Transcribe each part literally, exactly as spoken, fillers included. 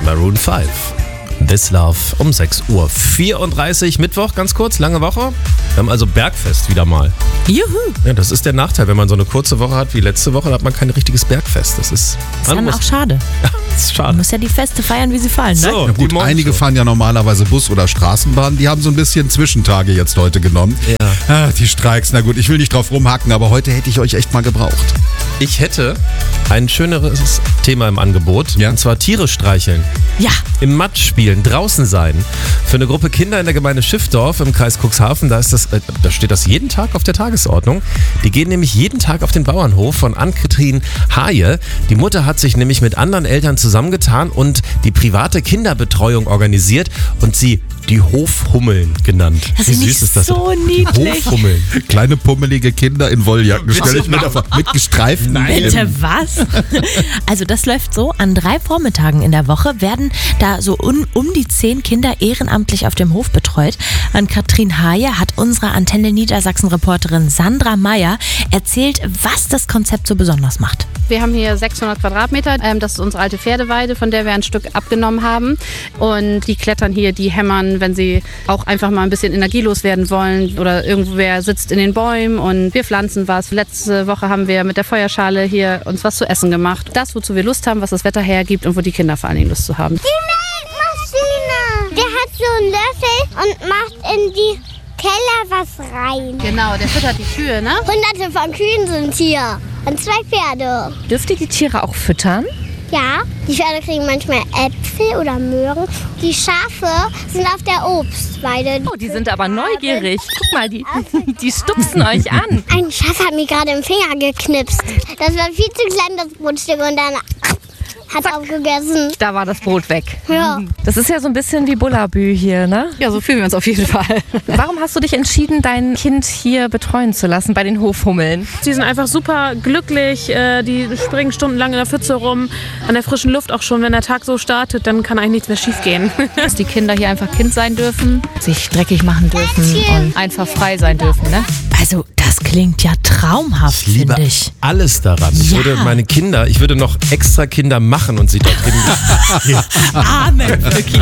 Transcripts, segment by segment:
Maroon fünf. This Love um sechs Uhr vierunddreißig, Mittwoch, ganz kurz, lange Woche. Wir haben also Bergfest wieder mal. Juhu! Ja, das ist der Nachteil, wenn man so eine kurze Woche hat wie letzte Woche, dann hat man kein richtiges Bergfest. Das ist, Das ist dann auch schade. Ja, das ist schade. Man muss ja die Feste feiern, wie sie fallen, ne? So, Na gut, die einige Morgenshow. fahren ja normalerweise Bus oder Straßenbahn. Die haben so ein bisschen Zwischentage jetzt heute genommen. Ja. Ah, die Streiks, na gut, ich will nicht drauf rumhacken, aber heute hätte ich euch echt mal gebraucht. Ich hätte ein schöneres Thema im Angebot, Ja? und zwar Tiere streicheln. Ja. Im Matsch spielen, draußen sein. Für eine Gruppe Kinder in der Gemeinde Schiffdorf im Kreis Cuxhaven, da, ist das, äh, da steht das jeden Tag auf der Tagesordnung. Die gehen nämlich jeden Tag auf den Bauernhof von Ann-Kathrin Haje. Die Mutter hat sich nämlich mit anderen Eltern zusammengetan und die private Kinderbetreuung organisiert und sie die Hofhummeln genannt. Das Wie ist süß nicht ist das? so niedlich. Hofhummeln. Kleine pummelige Kinder in Wolljacken, stelle ich mir da vor, mit gestreiften Bitte was? Also das läuft so, an drei Vormittagen in der Woche werden da so un, um die zehn Kinder ehrenamtlich auf dem Hof betreut. Ann-Kathrin Haje hat unserer Antenne Niedersachsen-Reporterin Sandra Meyer erzählt, was das Konzept so besonders macht. Wir haben hier sechshundert Quadratmeter. Ähm, Das ist unsere alte Pferdeweide, von der wir ein Stück abgenommen haben. Und die klettern hier, die hämmern, wenn sie auch einfach mal ein bisschen energielos werden wollen. Oder irgendwer sitzt in den Bäumen und wir pflanzen was. Letzte Woche haben wir mit der Feuerschale hier uns was zu essen gemacht. Das, wozu wir Lust haben, was das Wetter hergibt und wo die Kinder vor allen Dingen Lust zu haben. Die Melkmaschine. Der hat so einen Löffel und macht in die Keller was rein. Genau, der füttert die Kühe, ne? Hunderte von Kühen sind hier und zwei Pferde. Dürft ihr die Tiere auch füttern? Ja, die Pferde kriegen manchmal Äpfel oder Möhren. Die Schafe sind auf der Obstweide. Oh, die sind aber neugierig. Guck mal, die, die stupsen euch an. Ein Schaf hat mir gerade im Finger geknipst. Das war viel zu klein, das Brotstück, und dann hat es aufgegessen. Da war das Brot weg. Ja. Das ist ja so ein bisschen wie Bullabü hier, ne? Ja, so fühlen wir uns auf jeden Fall. Warum hast du dich entschieden, dein Kind hier betreuen zu lassen bei den Hofhummeln? Die sind einfach super glücklich, äh, die springen stundenlang in der Pfütze rum, an der frischen Luft auch schon. Wenn der Tag so startet, dann kann eigentlich nichts mehr schief gehen. Dass die Kinder hier einfach Kind sein dürfen, sich dreckig machen dürfen und einfach frei sein dürfen, ne? Also das klingt ja traumhaft, Ich liebe finde ich. alles daran. Ich Ja. würde meine Kinder, ich würde noch extra Kinder machen und sie dort hin. Amen, wirklich.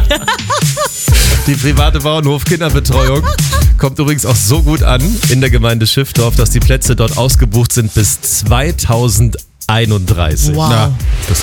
Die private Bauernhof-Kinderbetreuung kommt übrigens auch so gut an in der Gemeinde Schiffdorf, dass die Plätze dort ausgebucht sind bis zweitausendeinunddreißig. Wow. Na, das